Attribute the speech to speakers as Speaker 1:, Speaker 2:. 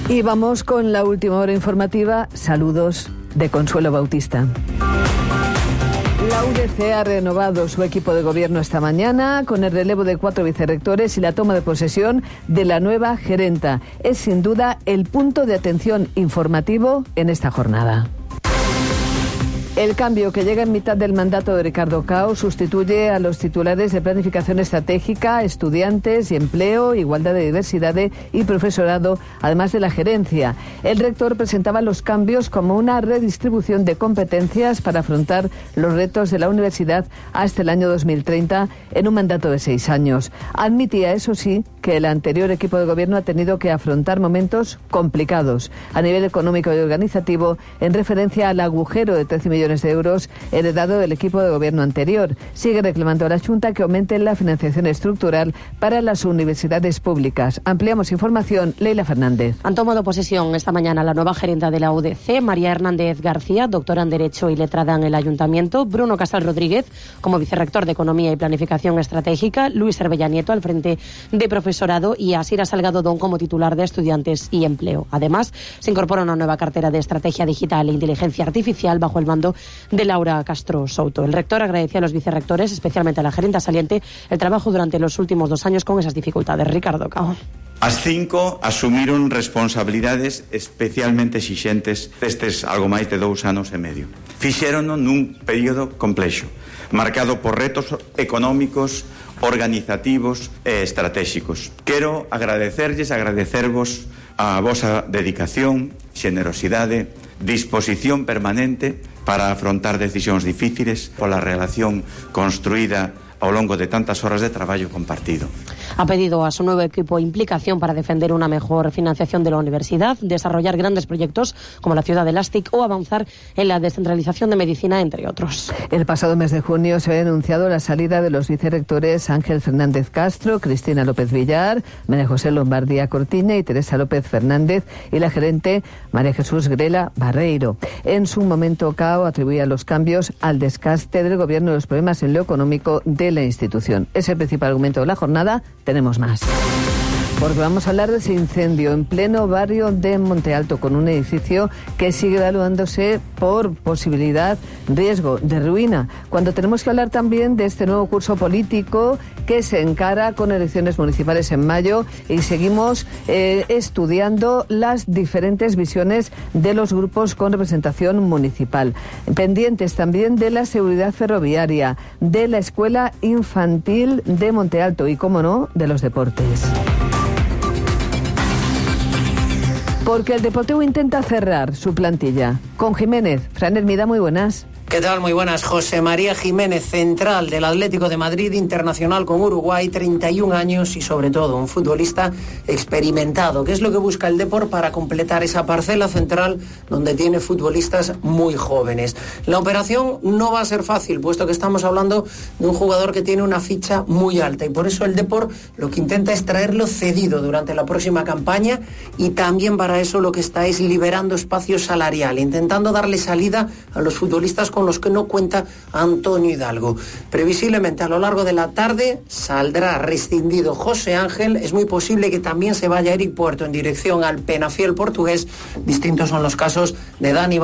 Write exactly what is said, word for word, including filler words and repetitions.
Speaker 1: Y vamos con la última hora informativa. Saludos de Consuelo Bautista. La U D C ha renovado su equipo de gobierno esta mañana con el relevo de cuatro vicerrectores y la toma de posesión de la nueva gerenta. Es sin duda el punto de atención informativo en esta jornada. El cambio que llega en mitad del mandato de Ricardo Cao sustituye a los titulares de Planificación Estratégica, Estudiantes y Empleo, Igualdad de Diversidad y Profesorado, además de la gerencia. El rector presentaba los cambios como una redistribución de competencias para afrontar los retos de la universidad hasta el año dos mil treinta en un mandato de seis años. Admitía, eso sí, que el anterior equipo de gobierno ha tenido que afrontar momentos complicados a nivel económico y organizativo en referencia al agujero de trece millones de euros heredado del equipo de gobierno anterior. Sigue reclamando a la Junta que aumente la financiación estructural para las universidades públicas. Ampliamos información, Leila Fernández.
Speaker 2: Han tomado posesión esta mañana la nueva gerenta de la U D C, María Hernández García, doctora en Derecho y letrada en el Ayuntamiento, Bruno Casal Rodríguez como vicerrector de Economía y Planificación Estratégica, Luis Cervella Nieto al frente de Profesorado y Asira Salgado Don como titular de Estudiantes y Empleo. Además, se incorpora una nueva cartera de Estrategia Digital e Inteligencia Artificial bajo el mando de Laura Castro Souto. El rector agradecía a los vicerrectores, especialmente a la gerenta saliente, el trabajo durante los últimos dos años con esas dificultades. Ricardo Cao.
Speaker 3: As cinco asumiron responsabilidades especialmente exixentes destes algo máis de dous anos e medio. Fixérono nun período complexo, marcado por retos económicos, organizativos e estratégicos. Quero agradecerlles, agradecervos a vosa dedicación, xenerosidade, disposición permanente para afrontar decisións difíciles pola relación construída ao longo de tantas horas de traballo compartido.
Speaker 2: Ha pedido a su nuevo equipo implicación para defender una mejor financiación de la universidad, desarrollar grandes proyectos como la ciudad de Elástic o avanzar en la descentralización de medicina, entre otros.
Speaker 1: El pasado mes de junio se ha anunciado la salida de los vicerrectores Ángel Fernández Castro, Cristina López Villar, María José Lombardía Cortiña y Teresa López Fernández y la gerente María Jesús Grela Barreiro. En su momento, Cao atribuía los cambios al desgaste del gobierno y los problemas en lo económico de la institución. Es el principal argumento de la jornada. Tenemos más. Porque vamos a hablar de ese incendio en pleno barrio de Monte Alto, con un edificio que sigue evaluándose por posibilidad, riesgo de ruina. Cuando tenemos que hablar también de este nuevo curso político que se encara con elecciones municipales en mayo y seguimos eh, estudiando las diferentes visiones de los grupos con representación municipal. Pendientes también de la seguridad ferroviaria, de la escuela infantil de Monte Alto y, cómo no, de los deportes. Porque el Deportivo intenta cerrar su plantilla. Con Jiménez. Fran Hermida, muy buenas.
Speaker 4: ¿Qué tal? Muy buenas. José María Jiménez, central del Atlético de Madrid, internacional con Uruguay, treinta y un años y sobre todo un futbolista experimentado, que es lo que busca el Depor para completar esa parcela central donde tiene futbolistas muy jóvenes. La operación no va a ser fácil, puesto que estamos hablando de un jugador que tiene una ficha muy alta y por eso el Depor lo que intenta es traerlo cedido durante la próxima campaña y también para eso lo que está es liberando espacio salarial, intentando darle salida a los futbolistas con los que no cuenta Antonio Hidalgo. Previsiblemente a lo largo de la tarde saldrá rescindido José Ángel. Es muy posible que también se vaya Eric Puerto en dirección al Penafiel portugués. Distintos son los casos de Dani